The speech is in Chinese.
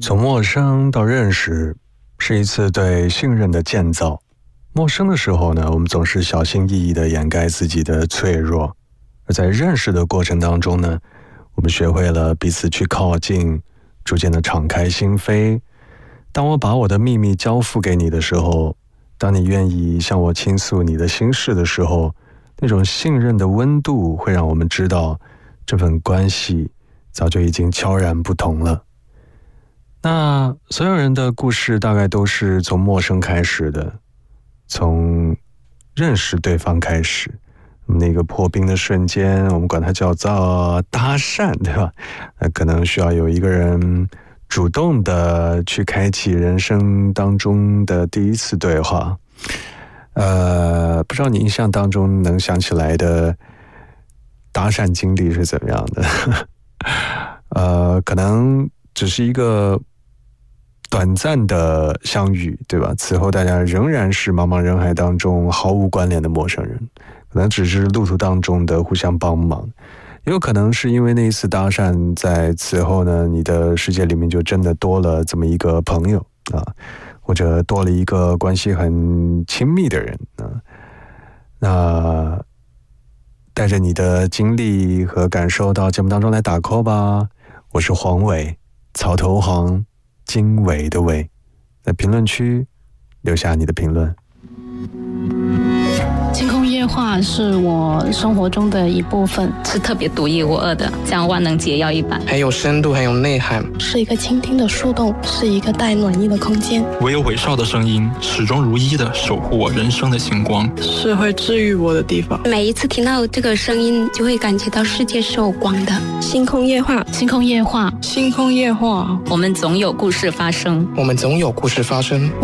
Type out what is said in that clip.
从陌生到认识，是一次对信任的建造。陌生的时候呢，我们总是小心翼翼地掩盖自己的脆弱；而在认识的过程当中呢，我们学会了彼此去靠近，逐渐地敞开心扉。当我把我的秘密交付给你的时候，当你愿意向我倾诉你的心事的时候，那种信任的温度会让我们知道，这份关系早就已经悄然不同了。那所有人的故事大概都是从陌生开始的，从认识对方开始。那个破冰的瞬间，我们管它叫做搭讪，对吧？可能需要有一个人主动的去开启人生当中的第一次对话。不知道你印象当中能想起来的搭讪经历是怎么样的？可能只是一个短暂的相遇，对吧？此后大家仍然是茫茫人海当中毫无关联的陌生人，可能只是路途当中的互相帮忙，也有可能是因为那一次搭讪，在此后呢，你的世界里面就真的多了这么一个朋友啊，或者多了一个关系很亲密的人啊。那带着你的经历和感受到节目当中来打 call 吧。我是黄伟，草头黄，经纬的纬，在评论区留下你的评论。 星空夜话是我生活中的一部分， 是特别独一无二的，像万能解药一般， 很有深度，很有内涵， 是一个倾听的树洞，是一个带暖意的空间。 唯有韦少的声音始终如一的守护我人生的星光， 是会治愈我的地方。 每一次听到这个声音，就会感觉到世界是有光的。 星空夜话， 星空夜话， 星空夜话， 我们总有故事发生， 我们总有故事发生。